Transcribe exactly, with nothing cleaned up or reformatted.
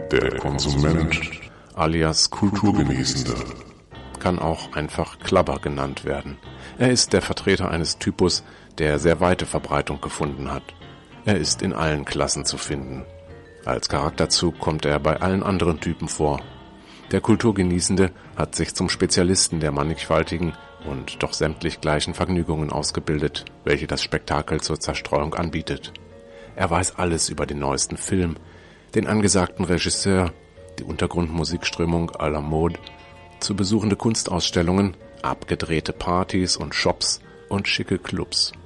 Der Konsument, alias Kulturgenießende, kann auch einfach Klabber genannt werden. Er ist der Vertreter eines Typus, der sehr weite Verbreitung gefunden hat. Er ist in allen Klassen zu finden. Als Charakterzug kommt er bei allen anderen Typen vor. Der Kulturgenießende hat sich zum Spezialisten der mannigfaltigen und doch sämtlich gleichen Vergnügungen ausgebildet, welche das Spektakel zur Zerstreuung anbietet. Er weiß alles über den neuesten Film, den angesagten Regisseur, die Untergrundmusikströmung à la mode, zu besuchende Kunstausstellungen, abgedrehte Partys und Shops und schicke Clubs.